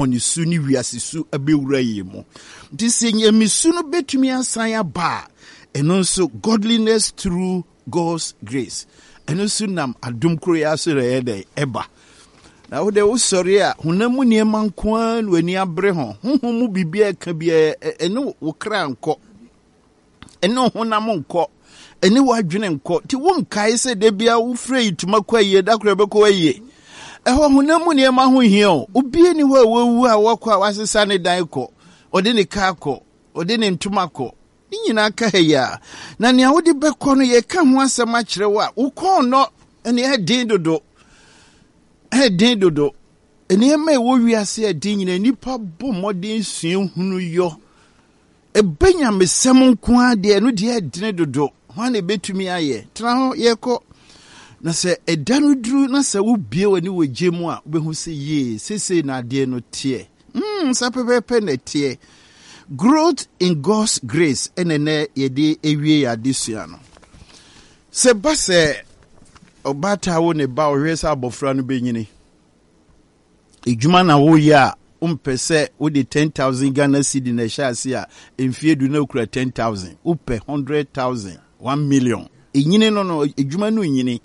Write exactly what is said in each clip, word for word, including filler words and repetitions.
bonisu ni wiasisu abewura yemo. Disi nyamisu no betumi asanya ba. Eno so godliness through God's grace. Eno so nam adum kro ya so re eba. Na wo de wo sori a hunamu niema nkoan wani abre ho. Honhom bibia ka bia eno wo kra nko. Eno honam nko. Eni wadwene nko. Ti wo nkae se de bia wo frɛ ituma kwa ye da kra beko ye. Eho hunamu niema ho hia. Obi ni ho awu a wakwa wasesa ne dan ko. Ode ne ka ko. Ode ne ntuma ko. Nyina ka heya. Na nea wo de beko no ye ka ho asɛm a kyerɛ wo a wo kon no ene he din dodo. He din dodo. Ene me wo wiase a din nyina nipa bo modern suen hunu yo. Ebenya mesem nko ade no de din dodo. Ho na betumi aye. Tra ho ye ko na se edanu duru na se wo bie wani wo gemu a wo behu se ye sese na ade no tie. Mm sa pepepe na tie. Growth in God's grace enene yede ewie ya desua no. Se ba se obata wo ne ba ohwesa abofra no benyini. Ejuma na wo ya umpese wo de ten thousand Ghana cedi na shasi a emfie du na okura ten thousand. Upe one hundred thousand, one million. Enyini no no ejuma no nyini.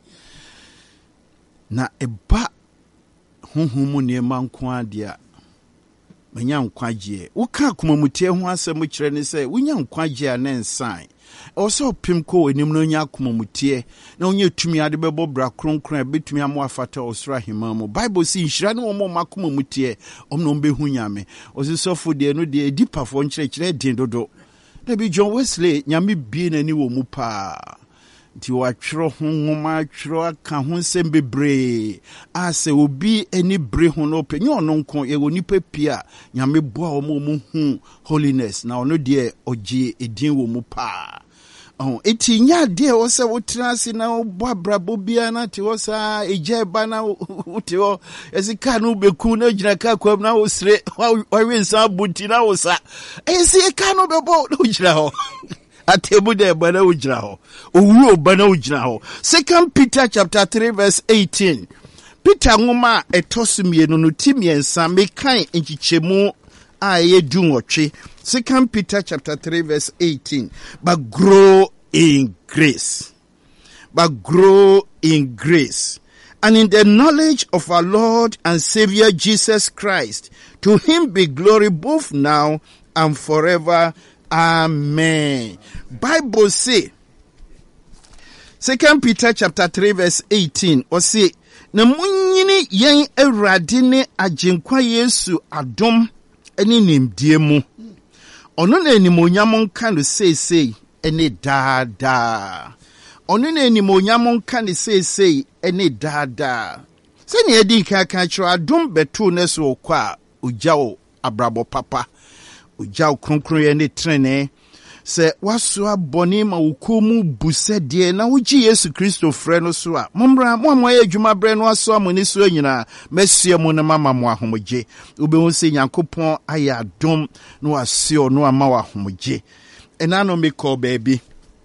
Na eba honhom ne ma nko ade a manya nkwagie woka komamutie ho asɛm kyerɛ ne sɛ wonya nkwagie a na nsan ɔsɛ opim ko enim no nya komamutie na wonya tumi ade bɛbɔ bra kronkron betumi amo afata ɔsoro ahema mu bible si nhyira ne wɔn ma komamutie ɔm no behu nyame ɔsɛ sɔfo de no de edipafo nkyerɛkyerɛ din dodo da bi John Wesley nyame bie nani wɔ mu pa ti watwero ho nwoma atwero aka ho nsɛm bebree ase obi ani bre ho no penye ɔno nko ye woni papia nyame boa ɔmo mu hu holiness na ɔno de ogye edin wɔ mu pa oh eti nya de wo sɛ wo trase na wo bɔ abrabo bia na te wo sa eje ba na wo te wo esika no beku na gyina ka kwam na wo sre wa wi nsa buti na wo sa esika no bebo no gyina ho Atebu de bana ujira ho. Owu bana ujira ho. Second Peter chapter three verse eighteen. Peter ngoma etosumie no no timiensa mekan enchichemu a ye dunwotwe. Second Peter chapter three verse eighteen. But grow in grace. But grow in grace. And in the knowledge of our Lord and Savior Jesus Christ. To him be glory both now and forever. Amen. Bible say Second Peter chapter three verse eighteen or say na munyini yen Awurade ne agenkwa Yesu adom ene nimdie mu ono na animonyam nka no seesei ene daada ono na animonyam nka no seesei ene daada se ne edi kaka kiro adom beto ne so kwa ogyawo abrabo papa Ujau kronkron ye ne trene se waso aboni ma wokomu buse de na wuji Yesu Kristo frɛ no so a mommra mo amoye adwuma brɛ no aso amoni so nyina mesie mo na mama mo ahomgye obehu se Nyankopɔn aya adom no asio no ama wa ahomgye ena no me call baby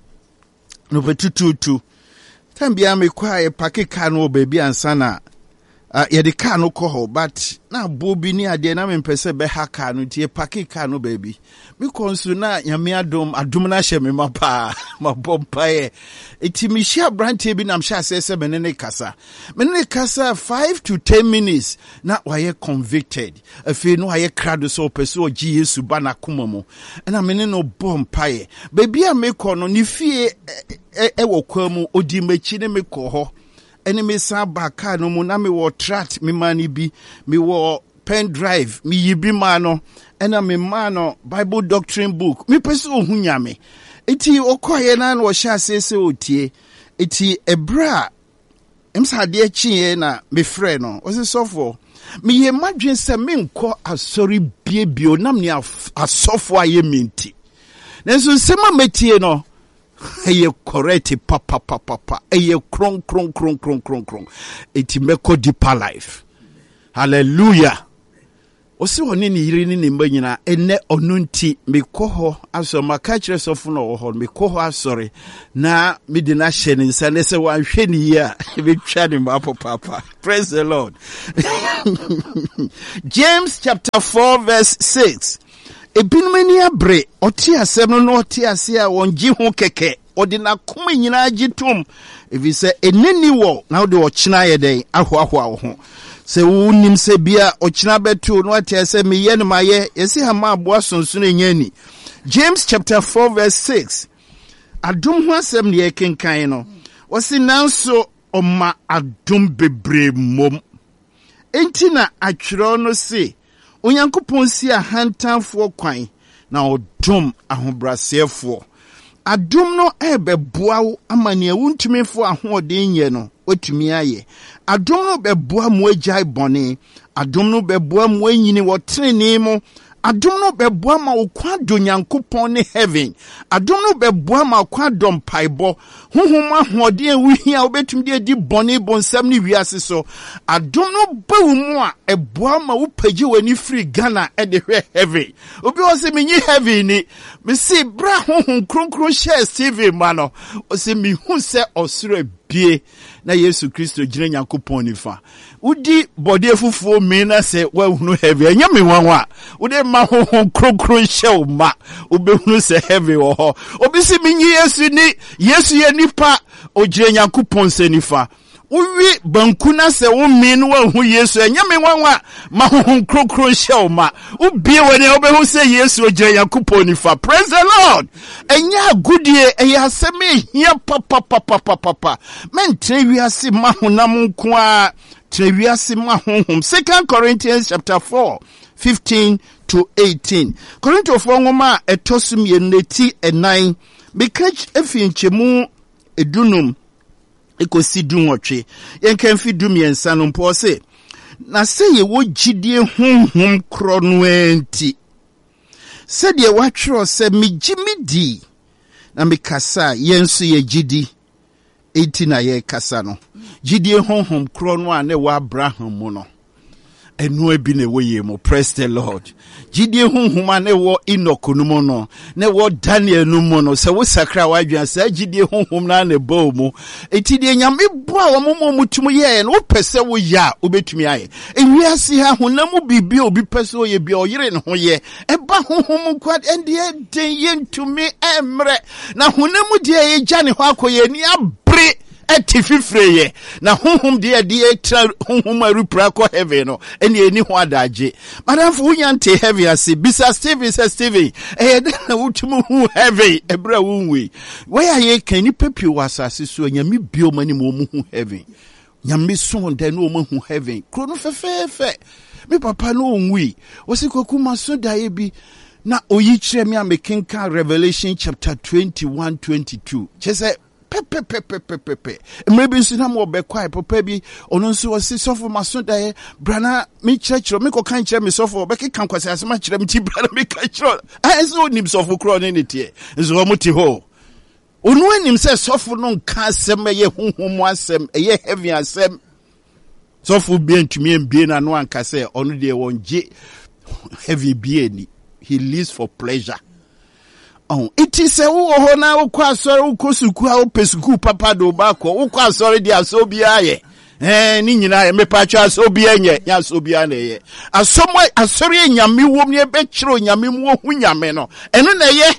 no betututu tambia me kwa e pakeka no baby ansana Uh, yeah, the car no call, but now Bobby near the name pese be haka no tie paki car no baby. Because na yami adom adumna she me mapa ma bompae. Iti mi share brand tebi na msha sese menene kasa. Menene kasa five to ten minutes na waye convicted. Afi no waye crowd so peso ji Yesu bana kumomo. Na menene no bompae. Baby a me ko no ni fie e e wo kwamu odi mechi ne me ko ho. Ene me sa baka no mu na me wo tract me mani bi me wo pen drive me yibi ma no ena me ma no Bible doctrine book me pese ohu nyame eti okoye na na wo sha sese otie eti ebra emsa de achie na me frɛ no o se sofo me ye madwen se me nko asori biebio nam ne asofo aye minti nenso sema metie no eye correct papa papa papa eye kron kron kron kron kron kron eti meko deeper life hallelujah Osi woni ni yiri ni mba nyina enne onu nti mekɔ aso maka kyerɛ sɔfo no wɔ hɔ mekɔ asɔre na mede na hyɛ ne nsa ne sɛ wanhwɛ ni yi a betwa ne mapo papa. Praise the Lord. James chapter four verse six. Ebinum ani abre ɔte asɛm no no ɔte ase a wɔngye ho kɛkɛ ɔde na koma nyina agye tom efi sɛ eneni wɔ na ɔde ɔkyena yɛ dɛn ahoahoa wo ho. Se unim se bia ochina betu no ate se me ye no maye yesi ha ma aboa sonsono nyani. James chapter four verse six. Adum ho asem ne yekenkan no. Wasi nanso oma adum bebre mom. Enti na atwero no se Onyankopon si ahantanfo kwan na odum ahobrasefo. Adum no ebeboa wo amane wuntumefo ahoden ye no otumi aye. Adum no beboa mo agya bone. Adum no beboa mo anyini wo trene mo. Adum no beboa ma wo kwa do Nyankopon ne heaven. Adum no beboa ma kwa do mpaibo. Honhom ahode ewuhia obetum de di bone bonsam ne wiase so. Adum no bawu mu a eboa ma wo pagye wani free Ghana e de hwe heaven. Obi wo se menyi heaven ni. Me se bra honhom kronkron share Steve ma no. O se mi hu se osoro bie na Yesu Kristo gire Nyankopon nifa. Udi body fufuo me na se wa hunu heaven. Enya me wanwa. Udi ma honhom kronkron share ma. Obi hunu se heaven wo ho. Obi se menyi Yesu ni Yesu ye nipa o gire Nyankopon se nifa. Uwi bankuna se wo minu wa hu Yesu enya me wanwa ma honhom kronkron share ma. Ubi woni obi hu se Yesu o gire Nyankopon nifa. Praise the Lord. Enya agudie eya aseme hia papa papa papa. Men trewiase ma honam nko a trewiase ma honhom. Second Corinthians chapter four fifteen to eighteen. Korinto fo ngoma etosum ye neti enan. Bekach efi nchemu edunum ekosi dunwotwe. Yenka mfi dum yensa no mpo se na se ye wo gidie honhom kro no enti. Se de watwero se migimidi na mikasa yenso ye gidi enti na ye kasa no. Gidie honhom kro no a ne wa Abraham mu no. Enu ebi ne wo ye mo. Praise the Lord. Gidie honhom ne wo Enoch no mo no ne wo Daniel no mo no se wo sakra wa adwan se gidie honhom na ne ba mu enti de nyame boa wo mo mutum ye no pese wo ya obetumi aye ewiase ha honam bibi obi pese wo ye bia oyire ne ho ye eba honhom kwad ende den ye ntumi emre na honam de ye gya ne ho akoye ni abre etififreye na honhom de de etra honhom arupra ko heaven no ene eni ho adaje madam fu nyante heaven ase bisa Steve says Steve eh na wutumu hu heaven ebra wunwe we aye kan ni pepi wasase so nyame bio mani mo mu hu heaven nyame so de no mo hu heaven kro no fefefe me papa no onwi osikoku maso dae bi na oyi kire me amekenka Revelation chapter twenty-one twenty-two chese pepe pepe pepe pepe maybe nso na mo be kwai papa bi ono nso wasi sofo maso dae brana me church me ko kan kire me sofo be kan kwase asema kire me ti brana me kan kire ah so nim sofo kro ne ne tie nso mo ti ho onu anim se sofo no nka asem ye honhom asem ye heaven asem sofo bi antumi ambie na no anka se ono de wonje heavy bi ani he lives for pleasure. Oh, it is a wo na wo kwa sori wo kosuku a wo pesuku papa do ba ko wo kwa sori dia so bia ye eh ni nyina ye mepa twa so bia nye nya so bia na ye asomo asori nyame wo me be kiro nyame mu hu nyame no eno na ye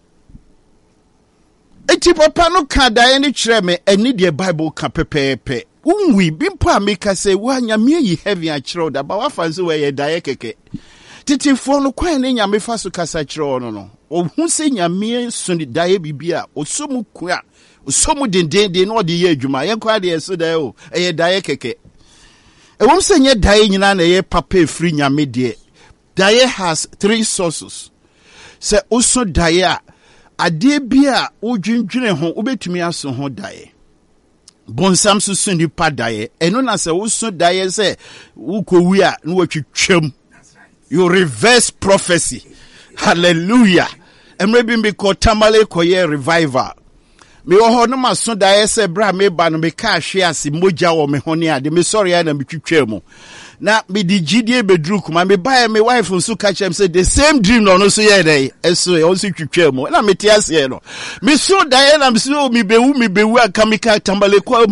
eti papa no ka da ni kire me eni de Bible ka pepepe unwi bimpo ameka se wo nyame yi heaven a kiro da ba wa fanse we ye da ye keke titifo no kwan ne nyame fa so kasa kiro no no ohun se nyame so ni dae bibia osomu kua osomu dendende no de ye adwuma ye kwa de so dae o eye dae keke e won se nye dae nyina na ye papa efri nyame de dae has three sources se oso dae a ade bia odwindwene ho obetumi aso ho dae bonsam so so ni pa dae eno na se oso dae se ukowi a no watwitwam you reverse prophecy. Hallelujah. Emre bimbi ko tamale ko ye revival. Me ho no maso da ye se bra me ba no me ka hwe ase moja wo me hone ade me sorry na me twitwa mu. na me di gidie bedru kuma me buy me wife nso catch him say the same dream no no so ye dey eso e also twitwa mu na me tia se no me so die na me so me bewu me bewu akamika tambale kwa.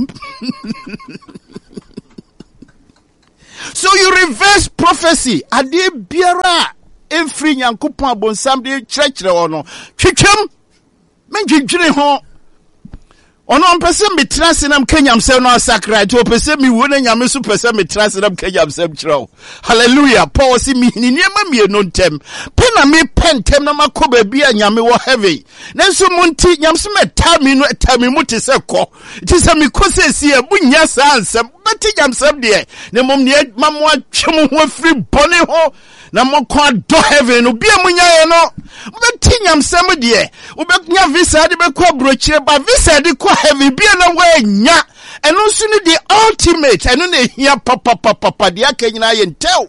So you reverse prophecy ade biara every Nyankopon abonsam de church ono twitwam menjidwire ho ono mpese metrase nam kanyam se no sacred to pese mi wo na nyame so pese metrase nam kanyam se kiro. Hallelujah. Paul si mi ni niema mi no ntem pe na me pentem na makoba bia nyame wo heaven na so munti nyam so meta mi no eta mi muti se ko ti se mi ko se si e bunya sa ansem beti nyam sem de na mom ne mamwa twem ho afri bone ho na mokwa do heaven obi amunya ye no beti nyam sem de obenya visa de be kwa brochire ba visa de kwa heaven bia na wa nya eno so ni the ultimate eno na hia papa papa papa de akanyina ye ntew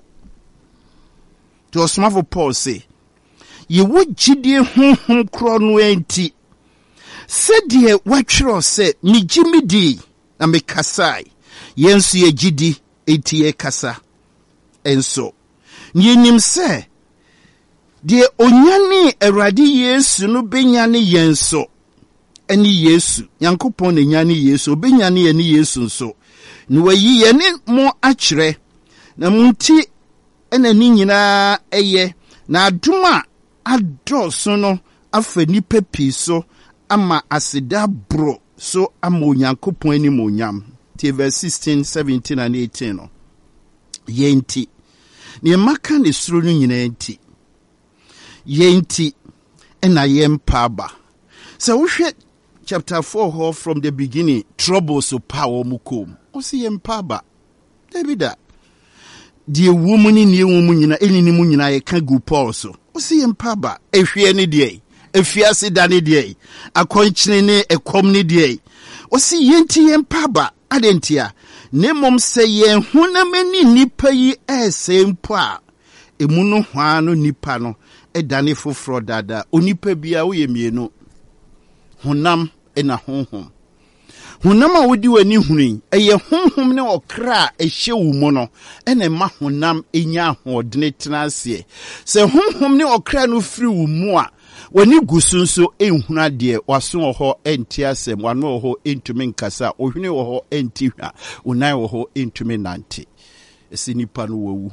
to osmafo Paul say ye wo gidie honhom kro no enti se de watwero se ni gimidi na me kasai yensu ye gidi enti ye kasa enso ni nim se de onyane Awurade Yesu no benyane yenso eni Yesu Nyankopon ne nyane Yesu benyane ye ni Yesu nso ni wayi ye ne mo akire na munti ena ni nyina eye na aduma adoso no afa nipa pi so ama aseda bro so ama Onyankopon ani mo nyam. Verse sixteen, seventeen and eighteen no yenti ne maka ne suro no nyina enti yenti ena yempa ba. So we hwɛ chapter four from the beginning trouble so power mukom o si yempa ba David die woman ni ne woman nyina eni ni mu nyina ye ka gu Paul so o si yempa ba ehwe ne de efiase da ne de akɔnkyene ne ekom ne de o si yenti yempa ba adentia nemom se ye hunamani nipa yi ese mpo a emu no hwa no nipa no edane foforo dada onipa bia wo ye mienu honam ena honhom honam a wodi wani hunin eye honhom ne okra ehye wo mu no ena ma honam enya hodene tenase se honhom ne okra no firi wo mu a wani gusunso enhuna de waso ho enti asem wano ho entumi nkasa ohwene ho enti hwa unan ho entumi nante esi nipa no wawu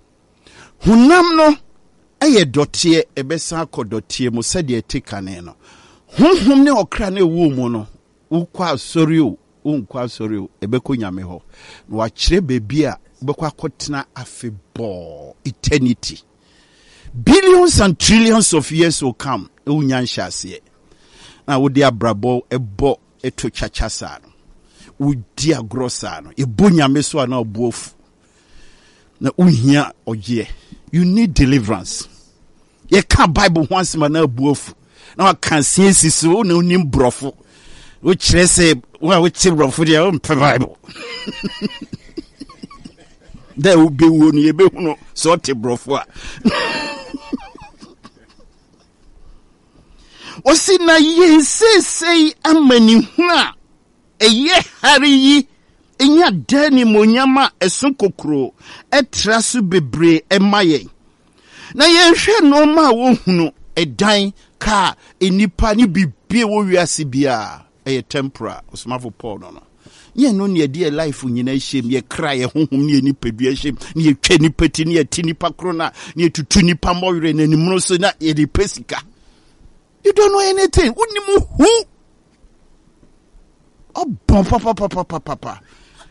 hunam no eye dotie ebesa akodotie mu sede etikane no honhom ne okra na ewu mu no ukwa asori o unkwa asori o ebeko nyame ho na wakire bebi a ubeko akotena afebo eternity. Billions and trillions of years will come. Unyan shasiye. Na udia brabo ebo eto chachasano. Udia grosano. Ibunya meswa na obuofu. Na unya oje. You need deliverance. Ye can't Bible once man na obuofu. Na can see sisu na unim brofu. Which they say, well, which brofu dia umpe Bible. There will be one ye be no sorte brofu. Osi na ye se sei amani huna eye hari yi enya dani monyama esunkokro etrasu bebre emaye na ye hwe no ma wo hunu edan ka enipa ni bibie wo wiase bia eye tempera osmafo Paul no no ye no ne de life nyina hyem ye kra ye honhom ne enipa dua hyem ne ye twa nipa ti ne ye ti nipa kro na ne ye tutu nipa mowere na nimro so na ye de pesika. You don't know anything. Unimu who? Oh, papa, papa, papa, papa.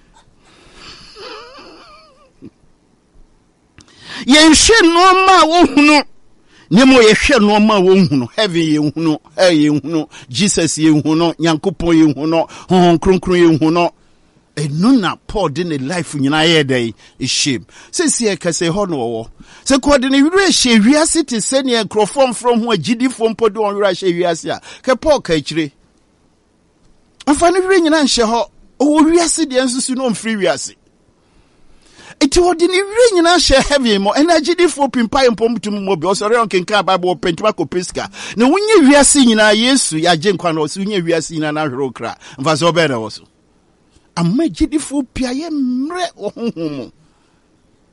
Ye she no ma wo hunu. Nemo ye she no ma wo hunu. Heaven ye hunu, hell ye hunu, Jesus ye hunu, Nyankopon ye hunu, hon kronkron ye hunu. E nuna Paul de ne life nyina ye dey is shame. Se se ka se ho no wo. Se ko de ne wure hye wiase te se ne crofom from ho agidi fom podo on wure hye wiase a. Ke Paul ka kire. Afa ne wure nyina hye ho. O wiase de ensusu no mfiri wiase. Eti wo de ne wure nyina hye heaven mo energy fo pimpa impom tum mo bi o sori on kenka Bible pentuma ko peska. Ne wunye wiase nyina Yesu ya je nkwa no so wunye wiase nyina na hwere okra. Mfa so be na wo so. Ama gidifo pia ye mre ohunhum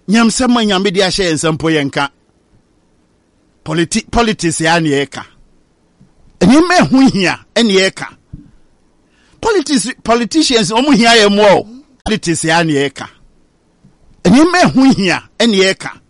nyam sama nyame de ahye ensampo yenka politi politics ya ne eka eni me hu hia ene eka politics politicians omu hia ye mo politics ya ne eka eni me hu hia ene eka